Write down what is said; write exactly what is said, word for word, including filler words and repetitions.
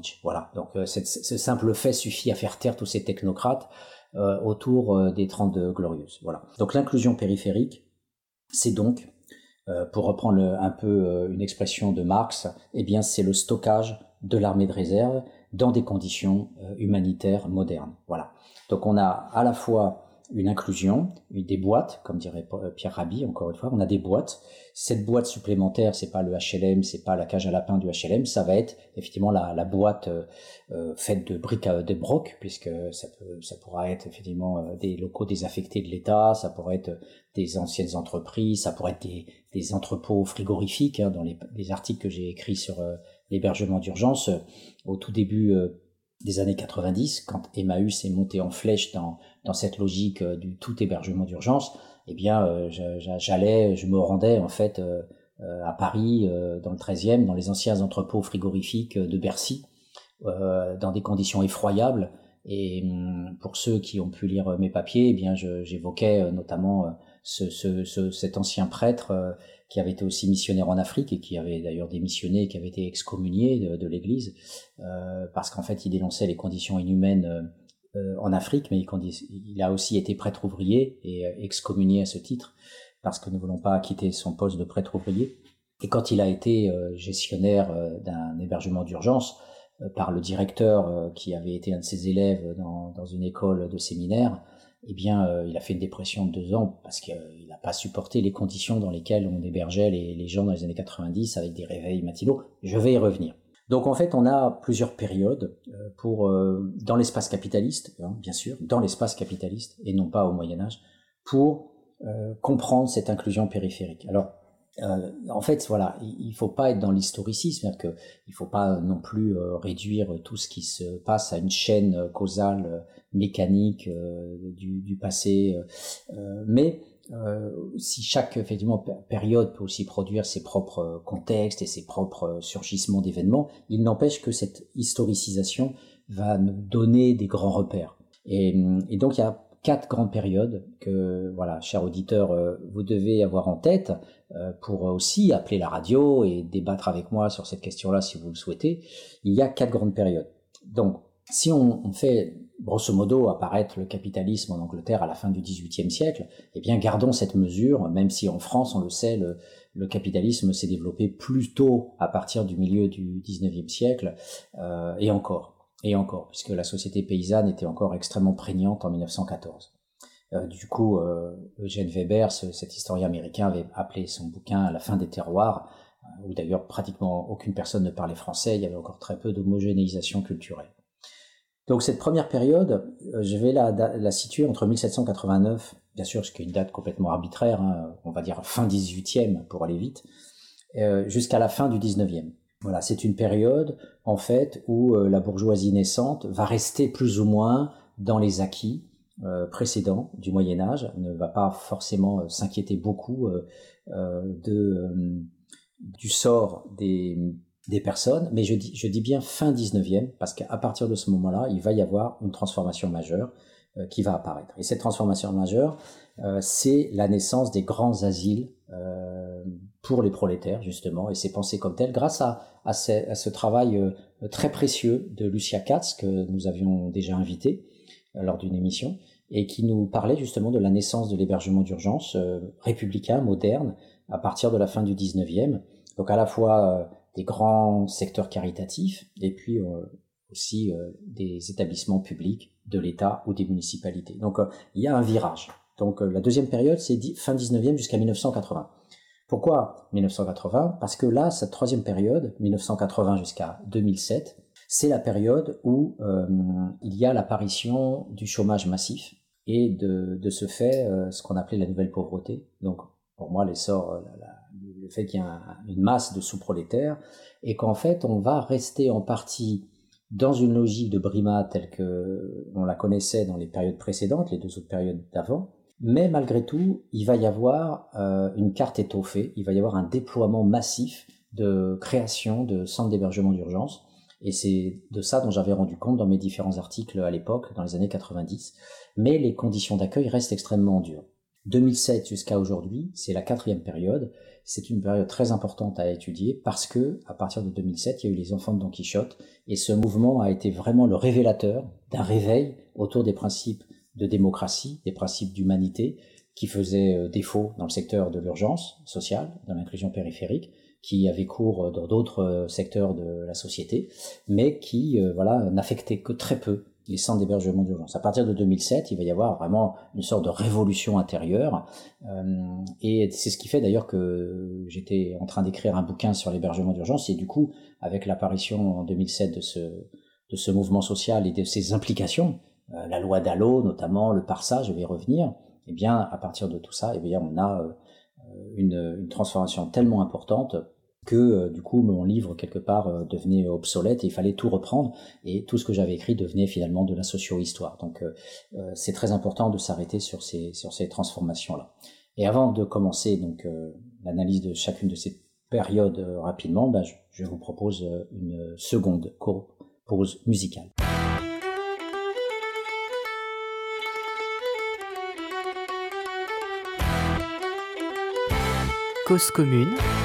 sandwich. Voilà. Donc euh, cette, ce simple fait suffit à faire taire tous ces technocrates euh, autour euh, des Trente Glorieuses. Voilà. Donc l'inclusion périphérique, c'est donc, euh, pour reprendre le, un peu euh, une expression de Marx, eh bien c'est le stockage de l'armée de réserve dans des conditions euh, humanitaires modernes. Voilà. Donc on a à la fois une inclusion, des boîtes, comme dirait Pierre Rabhi, encore une fois, on a des boîtes. Cette boîte supplémentaire, c'est pas le H L M, c'est pas la cage à lapin du H L M, ça va être effectivement la, la boîte euh, faite de briques à, de broc, puisque ça peut, ça pourra être effectivement euh, des locaux désaffectés de l'État, ça pourrait être des anciennes entreprises, ça pourrait être des, des entrepôts frigorifiques. Hein, dans les, les articles que j'ai écrits sur euh, l'hébergement d'urgence, euh, au tout début euh, des années quatre-vingt-dix, quand Emmaüs est monté en flèche dans dans cette logique euh, du tout hébergement d'urgence, eh bien, euh, j'allais, je me rendais en fait euh, à Paris, euh, dans le treizième, dans les anciens entrepôts frigorifiques de Bercy, euh, dans des conditions effroyables. Et pour ceux qui ont pu lire mes papiers, eh bien, j'évoquais notamment ce, ce, ce, cet ancien prêtre euh, qui avait été aussi missionnaire en Afrique et qui avait d'ailleurs démissionné, qui avait été excommunié de, de l'Église, euh, parce qu'en fait, il dénonçait les conditions inhumaines euh, en Afrique, mais il a aussi été prêtre ouvrier et excommunié à ce titre, parce que ne voulant pas quitter son poste de prêtre ouvrier. Et quand il a été gestionnaire d'un hébergement d'urgence par le directeur qui avait été un de ses élèves dans, dans une école de séminaire, eh bien, il a fait une dépression de deux ans parce qu'il n'a pas supporté les conditions dans lesquelles on hébergeait les, les gens dans les années quatre-vingt-dix avec des réveils matinaux. Je vais y revenir. Donc en fait, on a plusieurs périodes pour euh, dans l'espace capitaliste, hein, bien sûr, dans l'espace capitaliste et non pas au Moyen Âge, pour euh, comprendre cette inclusion périphérique. Alors, euh, en fait, voilà, il faut pas être dans l'historicisme, c'est-à-dire que il faut pas non plus euh, réduire tout ce qui se passe à une chaîne causale euh, mécanique euh, du, du passé, euh, mais Euh, si chaque effectivement période peut aussi produire ses propres contextes et ses propres surgissements d'événements, il n'empêche que cette historicisation va nous donner des grands repères. Et, et donc il y a quatre grandes périodes que, voilà, chers auditeurs, euh, vous devez avoir en tête euh, pour aussi appeler la radio et débattre avec moi sur cette question-là si vous le souhaitez. Il y a quatre grandes périodes. Donc, si on, on fait grosso modo apparaître le capitalisme en Angleterre à la fin du dix-huitième siècle, eh bien gardons cette mesure, même si en France, on le sait, le, le capitalisme s'est développé plus tôt à partir du milieu du dix-neuvième siècle, euh, et encore, et encore, puisque la société paysanne était encore extrêmement prégnante en mille neuf cent quatorze. Euh, du coup, euh, Eugène Weber, ce, cet historien américain, avait appelé son bouquin « La fin des terroirs », où d'ailleurs pratiquement aucune personne ne parlait français, il y avait encore très peu d'homogénéisation culturelle. Donc cette première période, je vais la, la situer entre mille sept cent quatre-vingt-neuf, bien sûr, ce qui est une date complètement arbitraire, hein, on va dire fin dix-huitième pour aller vite, euh, jusqu'à la fin du dix-neuvième. Voilà, c'est une période en fait où euh, la bourgeoisie naissante va rester plus ou moins dans les acquis euh, précédents du Moyen Âge, ne va pas forcément euh, s'inquiéter beaucoup euh, euh, de, euh, du sort des des personnes, mais je dis, je dis bien fin dix-neuvième, parce qu'à partir de ce moment-là, il va y avoir une transformation majeure euh, qui va apparaître. Et cette transformation majeure, euh, c'est la naissance des grands asiles euh, pour les prolétaires, justement, et c'est pensé comme tel grâce à, à, ce, à ce travail euh, très précieux de Lucia Katz, que nous avions déjà invité euh, lors d'une émission, et qui nous parlait justement de la naissance de l'hébergement d'urgence euh, républicain, moderne, à partir de la fin du dix-neuvième. Donc à la fois euh, des grands secteurs caritatifs et puis euh, aussi euh, des établissements publics de l'État ou des municipalités. Donc euh, il y a un virage. Donc euh, la deuxième période, c'est fin dix-neuvième jusqu'à mille neuf cent quatre-vingts. Pourquoi mille neuf cent quatre-vingts? Parce que là, cette troisième période, mille neuf cent quatre-vingts jusqu'à deux mille sept, c'est la période où euh, il y a l'apparition du chômage massif et de, de ce fait, euh, ce qu'on appelait la nouvelle pauvreté. Donc pour moi, l'essor, la, la, le fait qu'il y a un, une masse de sous-prolétaires et qu'en fait, on va rester en partie dans une logique de Brima telle que on la connaissait dans les périodes précédentes, les deux autres périodes d'avant. Mais malgré tout, il va y avoir euh, une carte étoffée, il va y avoir un déploiement massif de création de centres d'hébergement d'urgence. Et c'est de ça dont j'avais rendu compte dans mes différents articles à l'époque, dans les années quatre-vingt-dix. Mais les conditions d'accueil restent extrêmement dures. deux mille sept jusqu'à aujourd'hui, c'est la quatrième période. C'est une période très importante à étudier parce que, à partir de deux mille sept, il y a eu les enfants de Don Quichotte et ce mouvement a été vraiment le révélateur d'un réveil autour des principes de démocratie, des principes d'humanité qui faisaient défaut dans le secteur de l'urgence sociale, dans l'inclusion périphérique, qui avait cours dans d'autres secteurs de la société, mais qui, euh, voilà, n'affectaient que très peu les centres d'hébergement d'urgence. À partir de deux mille sept, il va y avoir vraiment une sorte de révolution intérieure, euh, et c'est ce qui fait d'ailleurs que j'étais en train d'écrire un bouquin sur l'hébergement d'urgence, et du coup, avec l'apparition en deux mille sept de ce, de ce mouvement social et de ses implications, euh, la loi Dallot notamment, le PARSA, je vais y revenir, eh bien, à partir de tout ça, eh bien, on a euh, une, une transformation tellement importante que euh, du coup mon livre quelque part euh, devenait obsolète et il fallait tout reprendre et tout ce que j'avais écrit devenait finalement de la socio-histoire. Donc euh, euh, c'est très important de s'arrêter sur ces sur ces transformations là. Et avant de commencer donc euh, l'analyse de chacune de ces périodes euh, rapidement, ben, je, je vous propose euh, une seconde pause musicale. Cause commune